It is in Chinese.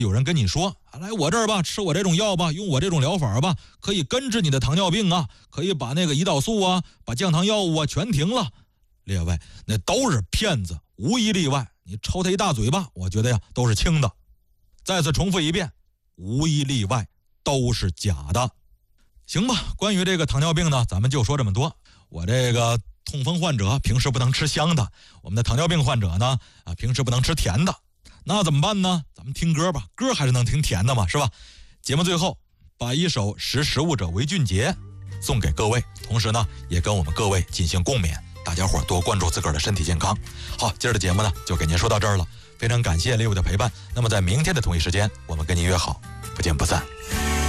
有人跟你说，来我这儿吧，吃我这种药吧，用我这种疗法吧，可以根治你的糖尿病啊，可以把那个胰岛素啊，把降糖药物啊全停了。列位，那都是骗子，无一例外。你抽他一大嘴巴，我觉得呀都是轻的。再次重复一遍，无一例外都是假的。行吧，关于这个糖尿病呢，咱们就说这么多。我这个痛风患者平时不能吃香的，我们的糖尿病患者呢，平时不能吃甜的，那怎么办呢？咱们听歌吧，歌还是能听甜的嘛，是吧？节目最后把一首《识时务者为俊杰》送给各位，同时呢，也跟我们各位进行共勉。大家伙多关注自个儿的身体健康。好，今儿的节目呢，就给您说到这儿了。非常感谢Leo的陪伴。那么在明天的同一时间，我们跟您约好，不见不散。